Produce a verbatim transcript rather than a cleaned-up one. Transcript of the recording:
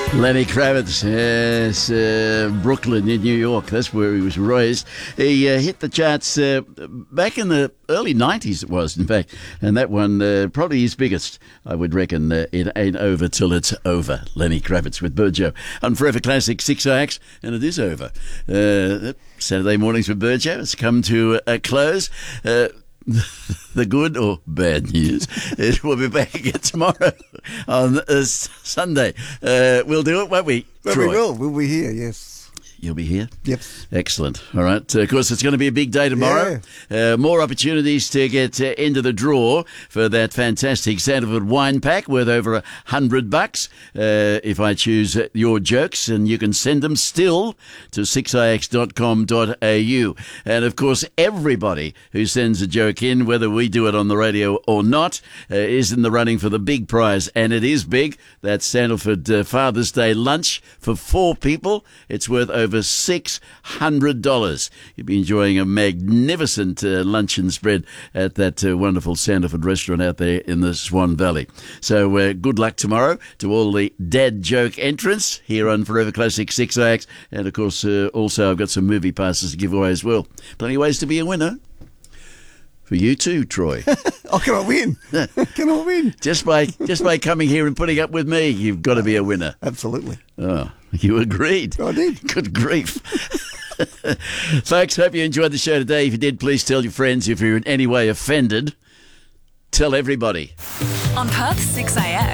Lenny Kravitz, yes, uh, Brooklyn in New York. That's where he was raised. He uh, hit the charts uh, back in the early nineties, it was, in fact. And that one, uh, probably his biggest, I would reckon. Uh, it ain't over till it's over. Lenny Kravitz with Burjo on Forever Classic six A X, and it is over. Uh, Saturday mornings with Burjo has come to a close. Uh, The good or bad news, it will be back again tomorrow on uh, Sunday. Uh, we'll do it, won't we, Well, Troy? we will. We'll be here, yes. You'll be here? Yep. Excellent. All right. Uh, of course, it's going to be a big day tomorrow. Yeah. Uh, more opportunities to get uh, into the draw for that fantastic Sandalwood wine pack worth over a hundred bucks. Uh, if I choose uh, your jokes, and you can send them still to six a x dot com dot a u. And of course, everybody who sends a joke in, whether we do it on the radio or not, uh, is in the running for the big prize. And it is big. That's Sandalwood uh, Father's Day lunch for four people. It's worth over over six hundred dollars. You'll be enjoying a magnificent uh, luncheon spread at that uh, wonderful Sandalwood restaurant out there in the Swan Valley. So uh, good luck tomorrow to all the dad joke entrants here on Forever Classic six A X. And of course, uh, also I've got some movie passes to give away as well. Plenty of ways to be a winner. For you too, Troy. Oh, can I win? Can I win? Just by just by coming here and putting up with me, you've got to be a winner. Absolutely. Oh, you agreed. I did. Good grief. Folks, hope you enjoyed the show today. If you did, please tell your friends. If you're in any way offended, tell everybody. On Perth six A X.